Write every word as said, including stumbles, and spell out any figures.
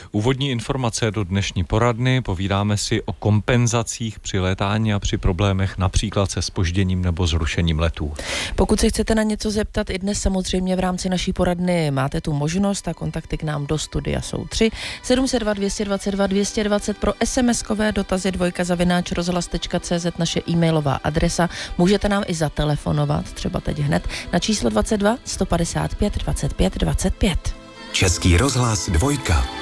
Úvodní informace do dnešní poradny, povídáme si o kompenzacích při létání a při problémech například se zpožděním nebo zrušením letů. Pokud se chcete na něco zeptat, i dnes samozřejmě v rámci naší poradny máte tu možnost a kontakty k nám do studia jsou tři. sedm set dva, dvě stě dvacet dva, dvě stě dvacet pro es em eskové dotazy dvojka zavináč rozhlas tečka cé zet naše e-mailová adresa. Můžete nám i zatelefonovat, třeba teď hned, na číslo dvacet dva sto padesát pět dvacet pět dvacet pět. Český rozhlas dvojka.